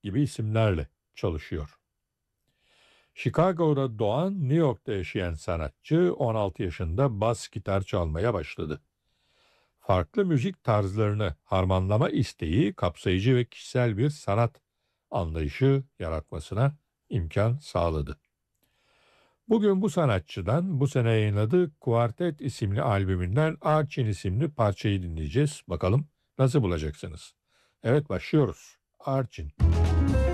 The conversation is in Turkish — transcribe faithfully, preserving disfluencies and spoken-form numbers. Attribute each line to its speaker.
Speaker 1: gibi isimlerle çalışıyor. Chicago'da doğan, New York'ta yaşayan sanatçı on altı yaşında bas gitar çalmaya başladı. Farklı müzik tarzlarını harmanlama isteği kapsayıcı ve kişisel bir sanat anlayışı yaratmasına imkan sağladı. Bugün bu sanatçıdan bu sene yayınladığı Quartet isimli albümünden Arçin isimli parçayı dinleyeceğiz. Bakalım nasıl bulacaksınız? Evet, başlıyoruz. Arçin.